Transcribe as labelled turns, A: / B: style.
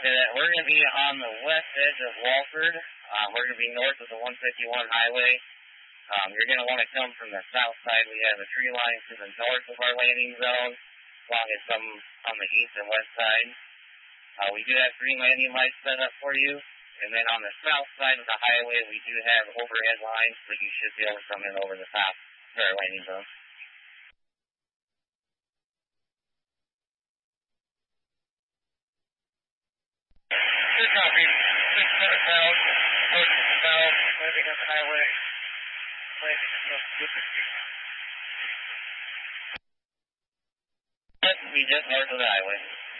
A: Roger that. We're going to be on the west edge of Walford. We're going to be north of the 151 highway. You're going to want to come from the south side. We have a tree line to the north of our landing zone, along with some on the east and west side. We do have green landing lights set up for you. And then on the south side of the highway, we do have overhead lines, but you should be able to come in over the top to our landing zone.
B: Good copy. 6 minutes out, approaching south, landing on the highway, landing in the Mississippi.
A: Yes, we just north of the highway.